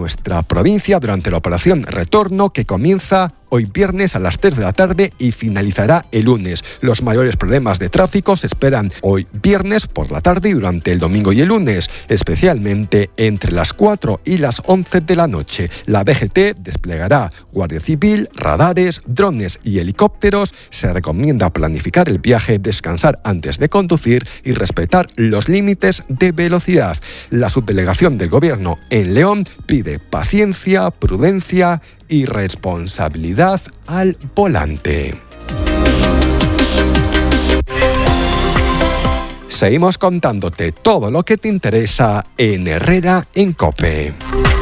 nuestra provincia durante la operación Retorno, que comienza hoy viernes a las 3 de la tarde y finalizará el lunes. Los mayores problemas de tráfico se esperan hoy viernes por la tarde y durante el domingo y el lunes, especialmente entre las 4 y las 11 de la noche. La DGT desplegará Guardia Civil, radares, drones y helicópteros. Se recomienda planificar el viaje, descansar antes de conducir y respetar los límites de velocidad. La subdelegación del Gobierno en León pide paciencia, prudencia y responsabilidad al volante. Seguimos contándote todo lo que te interesa en Herrera en COPE.